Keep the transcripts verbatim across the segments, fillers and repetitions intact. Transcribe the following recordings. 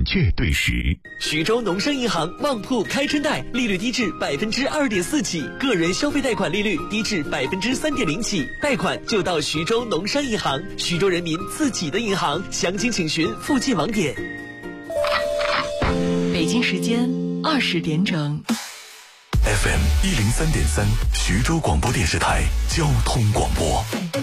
确对时。 徐州农商银行旺铺开春贷，利率低至百分之二点四起，个人消费贷款利率低至百分之三点零起，贷款就到徐州农商银行，徐州人民自己的银行，详情请询附近网点。 北京时间二十点整。 F M 一零三点三，徐州广播电视台交通广播。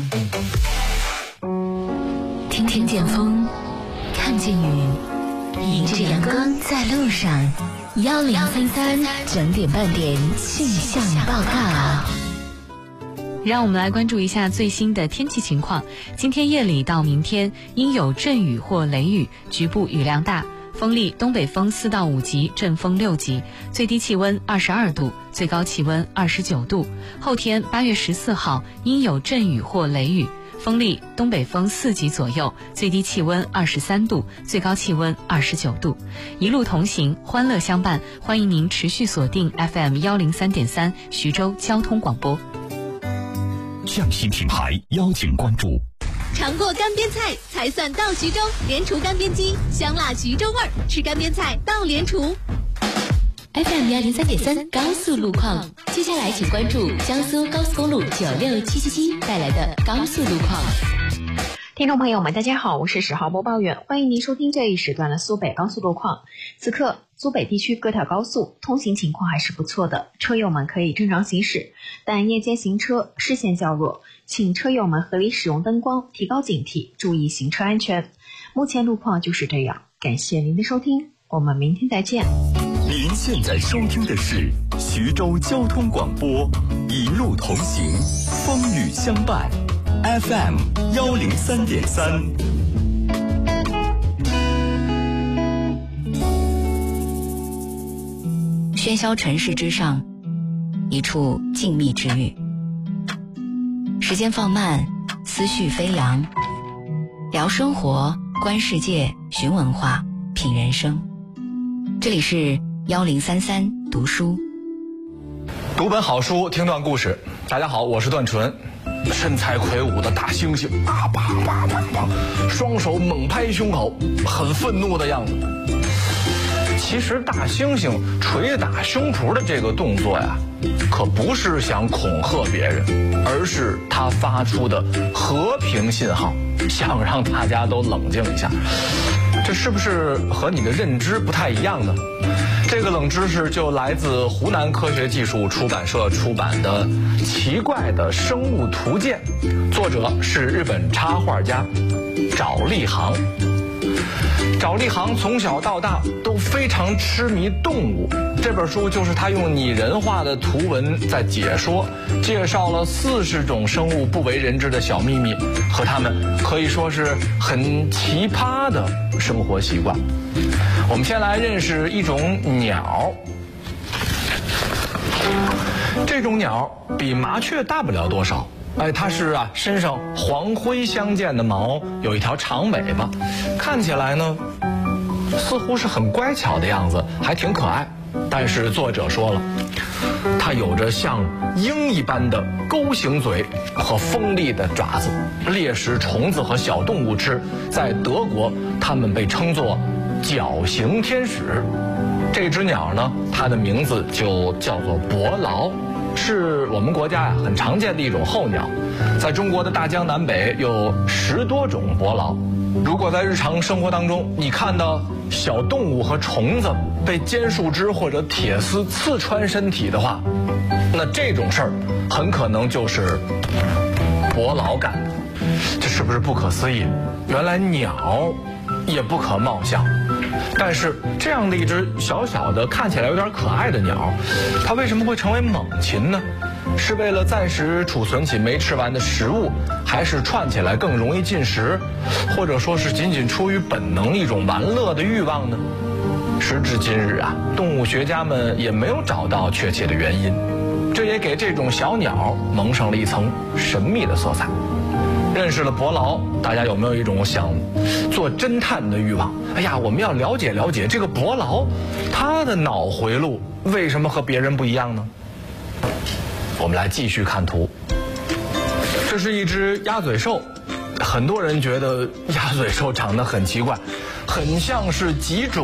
听听见风，看见雨，迎着阳光在路上。幺零三三整点半点气象报告。 让我们来关注一下最新的天气情况。今天夜里到明天阴有阵雨或雷雨，局部雨量大。风力东北风四到五级，阵风六级，最低气温二十二度，最高气温二十九度。后天八月十四号阴有阵雨或雷雨，风力东北风四级左右，最低气温二十三度，最高气温二十九度。一路同行，欢乐相伴，欢迎您持续锁定 F M 一零三点三徐州交通广播。 匠心品牌邀请关注。 尝过干煸菜才算到徐州，莲厨干煸鸡，香辣徐州味儿，吃干煸菜到莲厨。 F M 一零三点三高速路况，接下来请关注江苏高速公路九六七七七带来的高速路况。 听众朋友们，大家好，我是十号播报员，欢迎您收听这一时段的苏北高速路况。此刻苏北地区各条高速通行情况还是不错的，车友们可以正常行驶，但夜间行车视线较弱，请车友们合理使用灯光，提高警惕，注意行车安全。目前路况就是这样，感谢您的收听，我们明天再见。 您现在收听的是徐州交通广播，一路同行，风雨相伴 ，F M 幺零三点三。 喧嚣尘世之上，一处静谧之域。时间放慢，思绪飞扬，聊生活，观世界，寻文化，品人生。这里是幺零三三读书， 读本好书，听段故事。大家好，我是段纯。身材魁梧的大猩猩啊，啪啪啪啪，双手猛拍胸口，很愤怒的样子。其实大猩猩捶打胸脯的这个动作呀，可不是想恐吓别人，而是他发出的和平信号，想让大家都冷静一下。这是不是和你的认知不太一样呢？这个冷知识就来自湖南科学技术出版社出版的《奇怪的生物图鉴》，作者是日本插画家沼利航。沼利航从小到大都非常痴迷动物，这本书就是他用拟人化的图文在解说，介绍了四十种生物不为人知的小秘密和他们可以说是很奇葩的生活习惯。我们先来认识一种鸟，这种鸟比麻雀大不了多少。哎，它是啊，身上黄灰相间的毛，有一条长尾巴，看起来呢，似乎是很乖巧的样子，还挺可爱。但是作者说了，它有着像鹰一般的钩形嘴和锋利的爪子，猎食虫子和小动物吃。在德国，它们被称作角形天使。这只鸟呢，它的名字就叫做伯劳。是我们国家呀很常见的一种候鸟，在中国的大江南北有十多种伯劳。如果在日常生活当中你看到小动物和虫子被尖树枝或者铁丝刺穿身体的话，那这种事儿很可能就是伯劳干的。这是不是不可思议？原来鸟也不可貌相。但是这样的一只小小的看起来有点可爱的鸟，它为什么会成为猛禽呢？是为了暂时储存起没吃完的食物，还是串起来更容易进食，或者说是仅仅出于本能一种玩乐的欲望呢？时至今日啊，动物学家们也没有找到确切的原因，这也给这种小鸟蒙上了一层神秘的色彩。认识了伯劳，大家有没有一种想做侦探的欲望？哎呀，我们要了解了解这个伯劳，他的脑回路为什么和别人不一样呢？我们来继续看图。这是一只鸭嘴兽，很多人觉得鸭嘴兽长得很奇怪，很像是几种